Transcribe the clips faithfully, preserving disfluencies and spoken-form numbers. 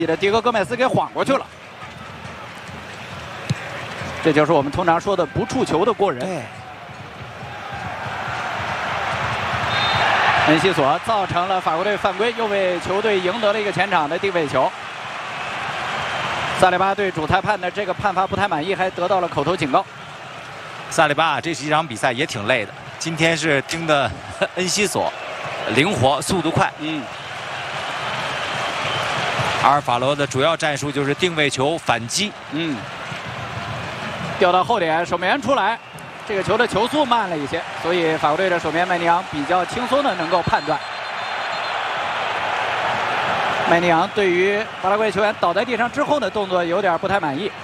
的迪戈戈麦斯给晃过去了。这就是我们通常说的不触球的过人。恩西索造成了法国队犯规，又为球队赢得了一个前场的定位球。萨利巴对主裁判的这个判罚不太满意，还得到了口头警告。 萨利巴这是一场比赛也挺累的，今天是盯的恩西索，灵活，速度快。嗯。阿尔法罗的主要战术就是定位球反击。嗯。 掉到后点，守门员出来。 这个球的球速慢了一些，所以法国队的守门员麦尼昂比较轻松的能够判断。麦尼昂对于巴拉圭球员倒在地上之后的动作有点不太满意。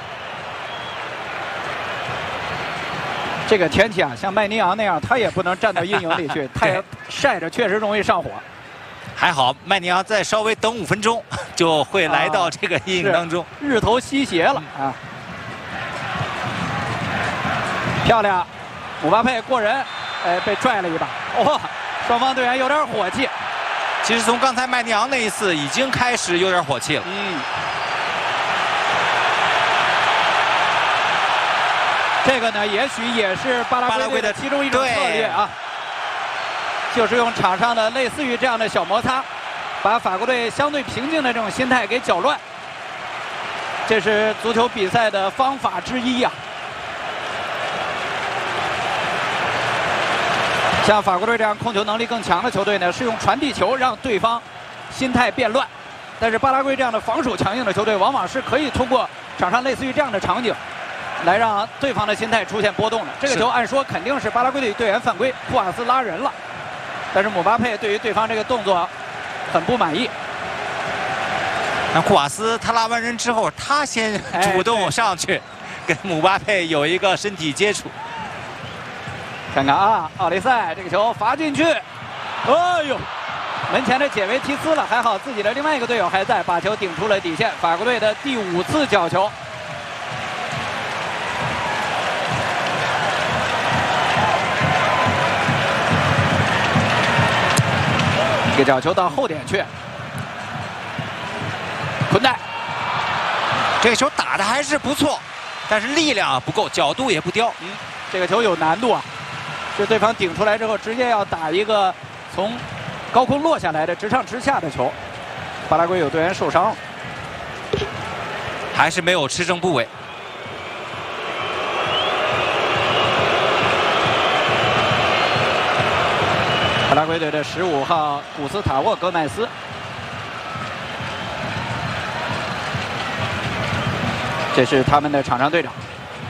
这个天气啊，像麦尼昂那样，他也不能站到阴影里去，太阳晒着确实容易上火。 还好麦尼昂再稍微等五分钟，就会来到这个阴影当中。 日头西斜了啊！ 漂亮，姆巴佩过人，哎，被拽了一把。哦，双方队员有点火气。 其实从刚才麦尼昂那一次已经开始有点火气了。嗯。 这个呢，也许也是巴拉圭的其中一种策略啊，就是用场上的类似于这样的小摩擦，把法国队相对平静的这种心态给搅乱。这是足球比赛的方法之一呀、啊。 像法国队这样控球能力更强的球队呢，是用传递球让对方心态变乱；但是巴拉圭这样的防守强硬的球队，往往是可以通过场上类似于这样的场景，来让对方的心态出现波动的。这个球按说肯定是巴拉圭队队员犯规，库瓦斯拉人了，但是姆巴佩对于对方这个动作很不满意。 那库瓦斯他拉完人之后，他先主动上去，跟姆巴佩有一个身体接触。 看看啊，奥利塞这个球罚进去，哎呦，门前的解围提斯了，还好自己的另外一个队友还在，把球顶出了底线。法国队的第五次角球，这个角球到后点去，坤代， 这个球打的还是不错，但是力量不够，角度也不刁。 嗯，这个球有难度啊。 是对方顶出来之后，直接要打一个从高空落下来的直上直下的球。巴拉圭有队员受伤了， 还是没有持正部位。 巴拉圭队的十五号古斯塔沃·戈麦斯，这是他们的场上队长。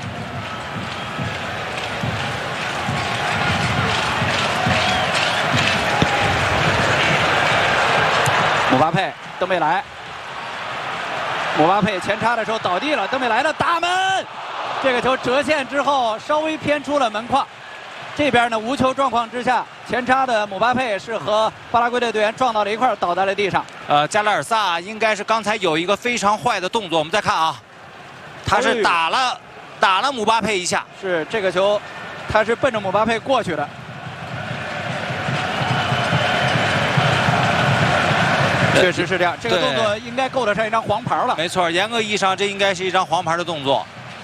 姆巴佩，登贝莱，姆巴佩前插的时候倒地了，登贝莱的打门，这个球折线之后稍微偏出了门框。这边呢无球状况之下，前插的姆巴佩是和巴拉圭的队员撞到了一块，倒在了地上。 呃，加拉尔萨应该是刚才有一个非常坏的动作，我们再看啊，他是打了、哎、打了姆巴佩一下， 是这个球，他是奔着姆巴佩过去的。 确实是这样，这个动作应该够得上一张黄牌了。 没错，严格意义上，这应该是一张黄牌的动作。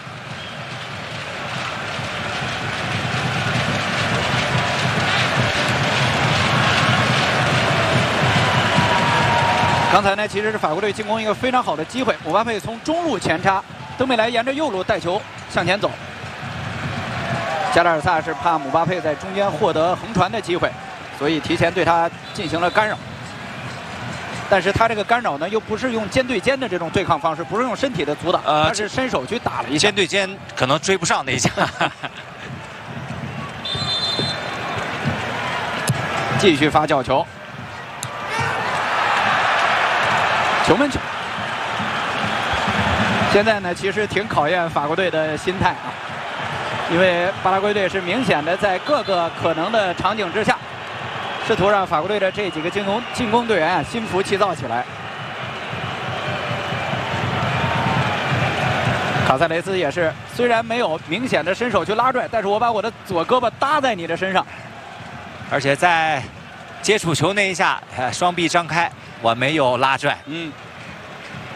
刚才呢，其实是法国队进攻一个非常好的机会，姆巴佩从中路前插，登贝莱沿着右路带球向前走。加拉尔萨是怕姆巴佩在中间获得横传的机会，所以提前对他进行了干扰。 但是他这个干扰呢，又不是用肩对肩的这种对抗方式，不是用身体的阻挡，呃，他是伸手去打了一下。 肩对肩可能追不上那一下。 继续发角球，球门球。现在呢，其实挺考验法国队的心态啊，因为巴拉圭队是明显的在各个可能的场景之下。 试图让法国队的这几个进攻进攻队员啊心浮气躁起来。卡塞雷斯也是，虽然没有明显的伸手去拉拽，但是我把我的左胳膊搭在你的身上， 而且在接触球那一下，双臂张开，我没有拉拽。嗯。